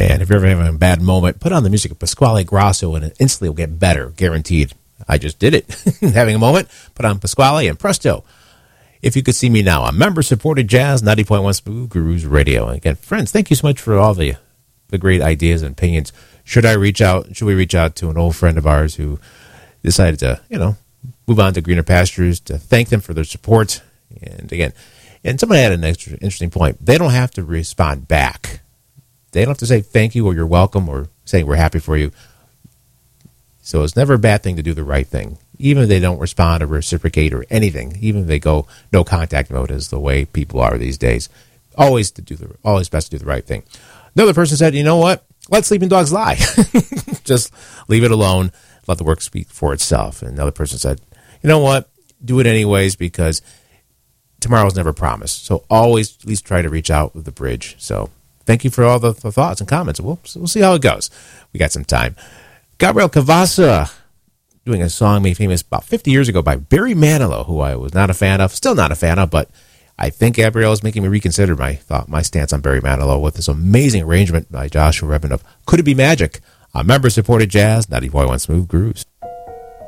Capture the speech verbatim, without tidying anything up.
And if you're ever having a bad moment, put on the music of Pasquale Grasso and it instantly will get better, guaranteed. I just did it. Having a moment, put on Pasquale and presto. If you could see me now, I'm member-supported Jazz, ninety point one Smooth Grooves Radio. And again, friends, thank you so much for all the, the great ideas and opinions. Should I reach out, should we reach out to an old friend of ours who decided to, you know, move on to greener pastures, to thank them for their support? And again, and somebody had an extra interesting point. They don't have to respond back. They don't have to say thank you or you're welcome or saying we're happy for you. So it's never a bad thing to do the right thing. Even if they don't respond or reciprocate or anything, even if they go no contact mode is the way people are these days. Always to do the always best to do the right thing. Another person said, you know what? Let sleeping dogs lie. Just leave it alone. Let the work speak for itself. And another person said, you know what? Do it anyways because tomorrow's never promised. So always at least try to reach out with the bridge. So thank you for all the, the thoughts and comments. We'll, we'll see how it goes. We got some time. Gabriel Cavassa doing a song made famous about fifty years ago by Barry Manilow, who I was not a fan of, still not a fan of, but I think Gabriel is making me reconsider my thought, my stance on Barry Manilow with this amazing arrangement by Joshua Redman of Could It Be Magic? A member-supported Jazz, ninety point one Smooth Grooves.